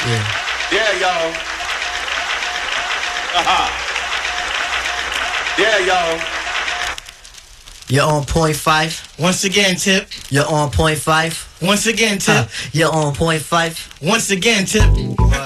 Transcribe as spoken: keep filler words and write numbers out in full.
Yeah. Yeah, y'all. Uh-huh. Yeah, y'all. You're on point five. Once again, Tip. You're on point five. Once again, Tip. Uh, you're on point five. Once again, Tip.